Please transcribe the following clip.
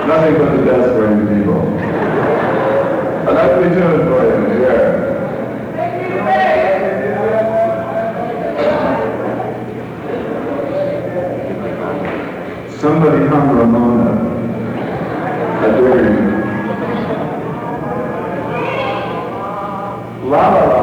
Nothing but the best for you people. A lovely tune for you here. Somebody hum Ramona. I dare you. La la la.